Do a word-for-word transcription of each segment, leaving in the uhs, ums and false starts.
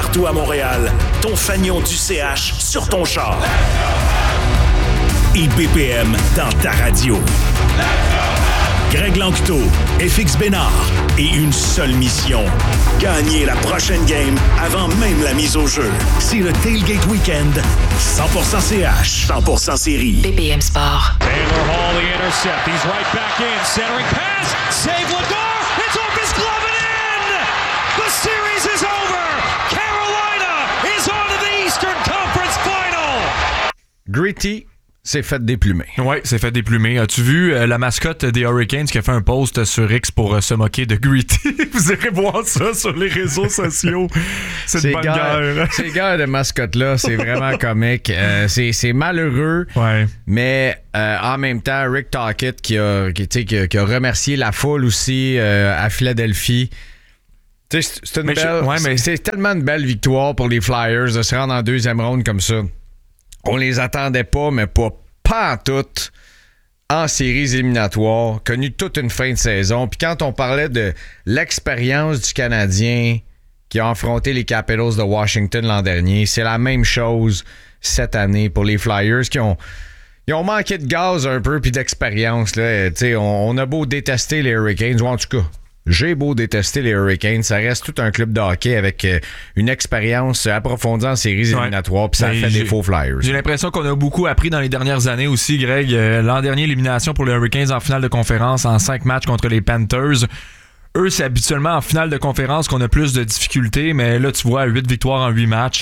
partout à Montréal, ton fanion du C H sur ton char. Et B P M dans ta radio. Greg Lanctot, F X Bénard et une seule mission. Gagner la prochaine game avant même la mise au jeu. C'est le Tailgate Weekend. cent pour cent C H, cent pour cent série. B P M Sport. Taylor Hall, the intercept. He's right back in. Centering pass. Save Ladar. It's off his glove and in. The series is over. Carolina is on to the Eastern Conference Final. Gritty s'est fait déplumer. Oui, s'est fait déplumer. As-tu vu euh, la mascotte des Hurricanes qui a fait un post sur X pour euh, se moquer de Gritty? Vous irez voir ça sur les réseaux sociaux. C'est une bonne guerre. Ces gars de mascotte-là, c'est vraiment comique. Euh, c'est, c'est malheureux, ouais. mais euh, en même temps, Rick Tocchet qui a, qui, qui a, qui a remercié la foule aussi euh, à Philadelphie. C'est, c'est, une mais belle, je, ouais, mais... c'est, c'est tellement une belle victoire pour les Flyers de se rendre en deuxième ronde comme ça. On les attendait pas, mais pas, pas en tout en séries éliminatoires, connu toute une fin de saison. Puis quand on parlait de l'expérience du Canadien qui a affronté les Capitals de Washington l'an dernier, c'est la même chose cette année pour les Flyers qui ont, ils ont manqué de gaz un peu puis d'expérience. Là. On, on a beau détester les Hurricanes, ou en tout cas, j'ai beau détester les Hurricanes, ça reste tout un club de hockey avec euh, une expérience approfondie en séries éliminatoires, ouais. Puis ça Mais fait des faux Flyers. J'ai l'impression qu'on a beaucoup appris dans les dernières années aussi, Greg. Euh, l'an dernier, élimination pour les Hurricanes en finale de conférence en cinq matchs contre les Panthers. Eux, c'est habituellement en finale de conférence qu'on a plus de difficultés, mais là, tu vois, huit victoires en huit matchs.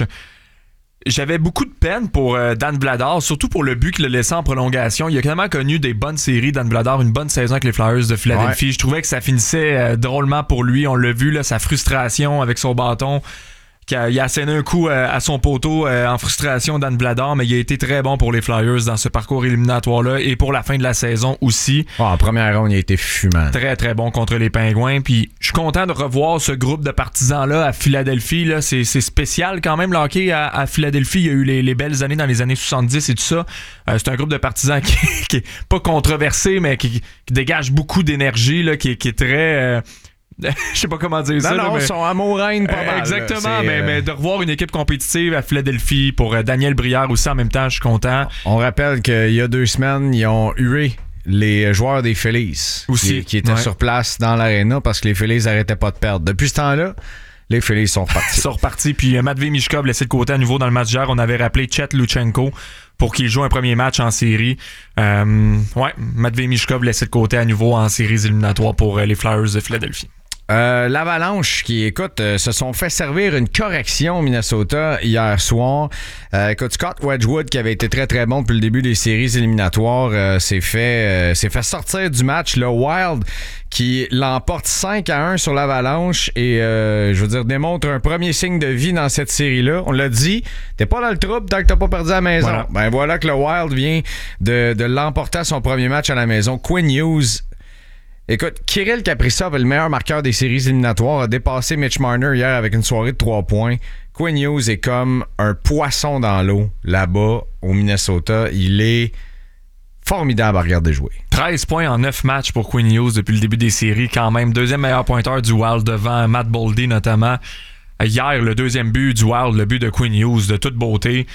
J'avais beaucoup de peine pour euh, Dan Vladar, surtout pour le but qu'il a laissé en prolongation. Il a quand même connu des bonnes séries, Dan Vladar, une bonne saison avec les Flyers de Philadelphie. Ouais. Je trouvais que ça finissait euh, drôlement pour lui. On l'a vu, là, sa frustration avec son bâton. A, il a asséné un coup euh, à son poteau euh, en frustration, Dan Vladar, mais il a été très bon pour les Flyers dans ce parcours éliminatoire-là et pour la fin de la saison aussi. Oh, en première ronde, il a été fumant. Très, très bon contre les Pingouins. Puis je suis content de revoir ce groupe de partisans-là à Philadelphie. Là. C'est, c'est spécial quand même, le hockey à, à Philadelphie. Il y a eu les, les belles années dans les années soixante-dix et tout ça. Euh, c'est un groupe de partisans qui, qui est pas controversé, mais qui, qui dégage beaucoup d'énergie, là, qui, qui est très... Euh, je sais pas comment dire non, ça. Non, là, mais... ils sont amoureux pas mal. Exactement, mais, euh... mais de revoir une équipe compétitive à Philadelphie pour euh, Daniel Brière aussi en même temps, je suis content. On rappelle qu'il y a deux semaines, ils ont hué les joueurs des Phillies aussi, qui, qui étaient ouais. sur place dans l'aréna parce que les Phillies n'arrêtaient pas de perdre. Depuis ce temps-là, les Phillies sont repartis. Ils sont repartis, puis euh, Matvei Michkov laissé de côté à nouveau dans le match d'hier. On avait rappelé Chet Luchenko pour qu'il joue un premier match en série. Euh, ouais, Matvei Michkov laissé de côté à nouveau en séries éliminatoires pour euh, les Flyers de Philadelphie. Euh, L'Avalanche qui, écoute, euh, se sont fait servir une correction au Minnesota hier soir. Euh, écoute, Scott Wedgwood, qui avait été très très bon depuis le début des séries éliminatoires, euh, s'est fait euh, s'est fait sortir du match. Le Wild qui l'emporte cinq à un sur l'Avalanche et, euh, je veux dire, démontre un premier signe de vie dans cette série-là. On l'a dit, t'es pas dans le trouble tant que t'as pas perdu à la maison. Voilà. Ben voilà que le Wild vient de, de l'emporter à son premier match à la maison. Quinn Hughes. Écoute, Kirill Kaprizov est le meilleur marqueur des séries éliminatoires, a dépassé Mitch Marner hier avec une soirée de trois points. Quinn Hughes est comme un poisson dans l'eau là-bas au Minnesota. Il est formidable à regarder jouer. treize points en neuf matchs pour Quinn Hughes depuis le début des séries quand même. Deuxième meilleur pointeur du Wild devant Matt Boldy notamment. Hier, le deuxième but du Wild, le but de Quinn Hughes de toute beauté.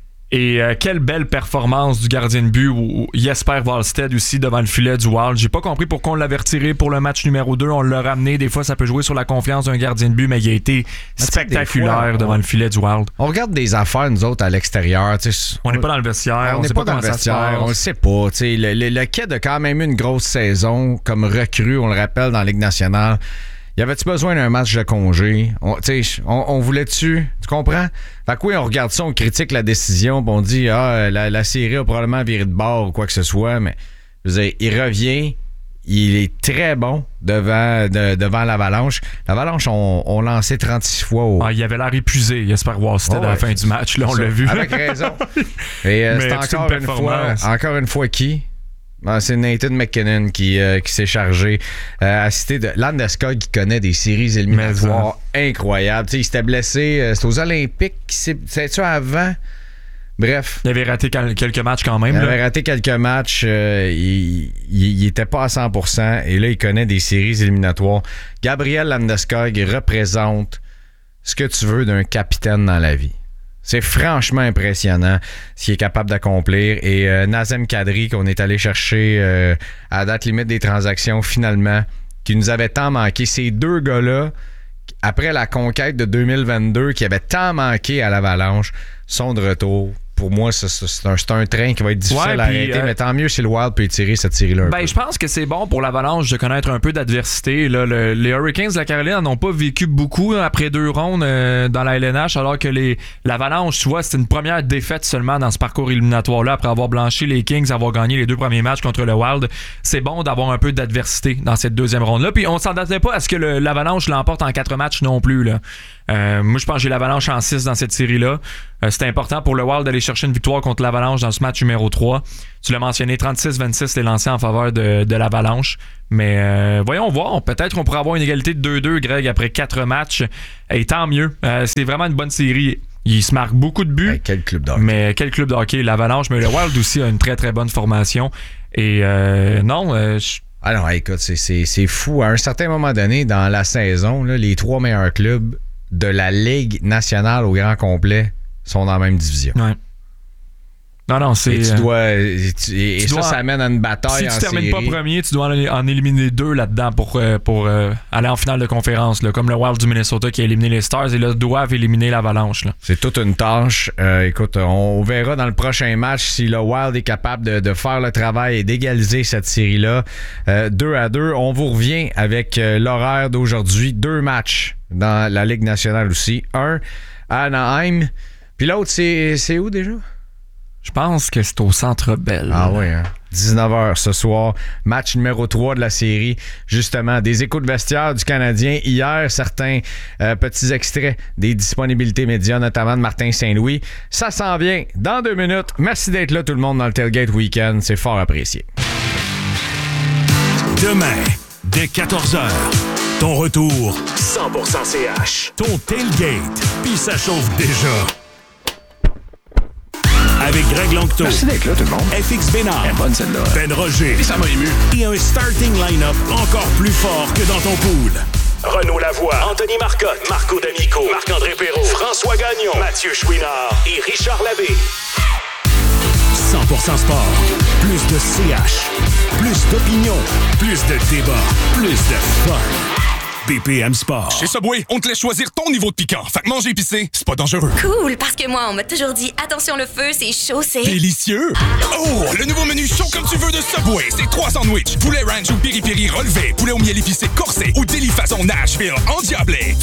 Et euh, quelle belle performance du gardien de but ou Jesper Wallstedt aussi devant le filet du Wild. J'ai pas compris pourquoi on l'avait retiré pour le match numéro deux. On l'a ramené. Des fois, ça peut jouer sur la confiance d'un gardien de but, mais il a été spectaculaire fois, devant on... le filet du Wild. On regarde des affaires, nous autres, à l'extérieur. On n'est pas dans le vestiaire. On n'est pas, pas dans le vestiaire. On le sait pas. Le, le, le Kid a quand même eu une grosse saison comme recrue, on le rappelle, dans la Ligue nationale. Y avait-tu besoin d'un match de congé? On, on, on voulait-tu? Tu comprends? Fait que oui, on regarde ça, on critique la décision, puis on dit ah, la, la série a probablement viré de bord ou quoi que ce soit, mais je veux dire, il revient, il est très bon devant, de, devant l'Avalanche. L'Avalanche ont, ont lancé trente-six fois au... Ah, il avait l'air épuisé, Jesper Wallstedt, oh, à la fin du match, là, on l'a vu. Avec raison. Et euh, c'est encore une, une fois, encore une fois qui? Ah, c'est Nathan McKinnon qui, euh, qui s'est chargé euh, à citer de Landeskog qui connaît des séries éliminatoires incroyables. T'sais, il s'était blessé, euh, c'était aux Olympiques, c'est-tu avant? Bref. Il avait raté quelques matchs quand même. Il là. avait raté quelques matchs, euh, il, il, il était pas à cent pour cent et là, il connaît des séries éliminatoires. Gabriel Landeskog représente ce que tu veux d'un capitaine dans la vie. C'est franchement impressionnant ce qu'il est capable d'accomplir. Et euh, Nazem Kadri, qu'on est allé chercher euh, à la date limite des transactions, finalement, qui nous avait tant manqué. Ces deux gars-là, après la conquête de deux mille vingt-deux, qui avait tant manqué à l'Avalanche, sont de retour. Pour moi, c'est, c'est, un, c'est un train qui va être difficile ouais, à puis, arrêter, euh, mais tant mieux si le Wild peut tirer cette série-là. Ben, je pense que c'est bon pour l'Avalanche de connaître un peu d'adversité. Là, le, les Hurricanes de la Caroline n'ont pas vécu beaucoup hein, après deux rondes euh, dans la L N H, alors que les, l'Avalanche, tu vois, c'est une première défaite seulement dans ce parcours éliminatoire-là, après avoir blanchi les Kings, avoir gagné les deux premiers matchs contre le Wild. C'est bon d'avoir un peu d'adversité dans cette deuxième ronde-là. Puis on s'attendait pas à ce que le, l'Avalanche l'emporte en quatre matchs non plus, là. Euh, moi, je pense que j'ai l'Avalanche en six dans cette série-là. Euh, c'était important pour le Wild d'aller chercher une victoire contre l'Avalanche dans ce match numéro trois. Tu l'as mentionné, trente-six vingt-six les lancés en faveur de, de l'Avalanche. Mais euh, voyons voir. Peut-être qu'on pourrait avoir une égalité de deux deux, Greg, après quatre matchs. Et tant mieux. Euh, c'est vraiment une bonne série. Il se marque beaucoup de buts. Hey, quel club de hockey. Mais quel club de hockey, l'Avalanche. Mais le Wild aussi a une très, très bonne formation. Et euh, non, euh, je... Ah non, écoute, c'est, c'est, c'est fou. À un certain moment donné, dans la saison, là, les trois meilleurs clubs de la Ligue nationale au grand complet sont dans la même division. Ouais. Non, non, c'est... Et tu dois... Et, tu, et tu ça, dois, ça mène à une bataille en Si tu termines série. pas premier, tu dois en éliminer deux là-dedans pour, euh, pour euh, aller en finale de conférence, là, comme le Wild du Minnesota qui a éliminé les Stars et là doivent éliminer l'Avalanche. Là. C'est toute une tâche. Euh, écoute, on verra dans le prochain match si le Wild est capable de, de faire le travail et d'égaliser cette série-là. Euh, deux à deux. On vous revient avec euh, l'horaire d'aujourd'hui. Deux matchs dans la Ligue nationale aussi. Un à Anaheim. Puis l'autre, c'est, c'est où déjà? Je pense que c'est au Centre Bell. Ah oui, hein? dix-neuf heures ce soir, match numéro trois de la série. Justement, des échos de vestiaire du Canadien. Hier, certains euh, petits extraits des disponibilités médias, notamment de Martin Saint-Louis. Ça s'en vient dans deux minutes. Merci d'être là tout le monde dans le Tailgate Weekend. C'est fort apprécié. Demain, dès quatorze heures, ton retour cent pour cent C H. Ton Tailgate, puis ça chauffe déjà. Avec Greg Longto. Merci d'être là, tout le monde. F X Bénard. Elle est bonne, celle-là. Ben Roger. Et ça m'a ému. Et un starting line-up encore plus fort que dans ton pool. Renaud Lavoie, Anthony Marcotte, Marco D'Amico, Marc-André Perrault, François Gagnon, Mathieu Chouinard et Richard Labbé. cent pour cent Sport. Plus de C H. Plus d'opinion. Plus de débat. Plus de fun. B P M Sport. Chez Subway, on te laisse choisir ton niveau de piquant. Fait que manger épicé, c'est pas dangereux. Cool, parce que moi, on m'a toujours dit attention le feu, c'est chaud, c'est... Délicieux! Oh, le nouveau menu chaud comme tu veux de Subway. C'est trois sandwichs, poulet ranch ou piri-piri relevé, poulet au miel épicé corsé ou délit façon Nashville endiablé.